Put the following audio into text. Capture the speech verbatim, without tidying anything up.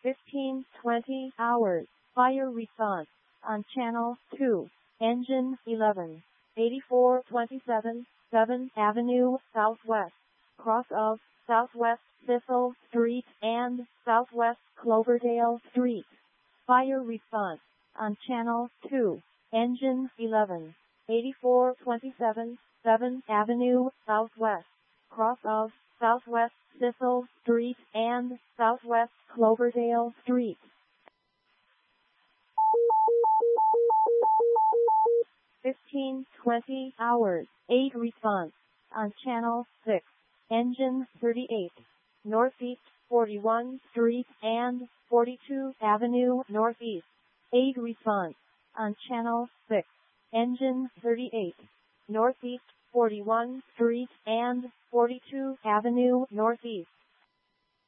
fifteen twenty hours, fire response, on channel two, engine eleven, eighty-four twenty-seven, seventh Avenue Southwest, cross of Southwest Thistle Street and Southwest Cloverdale Street. Fire response, on channel two, engine eleven, eighty-four twenty-seven, seventh Avenue Southwest, cross of Southwest Thistle Street and Southwest Cloverdale Street. fifteen twenty hours, eight response, on channel six, engine thirty-eight, Northeast forty-first Street and forty-second Avenue Northeast. eight response, on channel six, engine thirty-eight, Northeast forty-first Street and forty-second Avenue Northeast.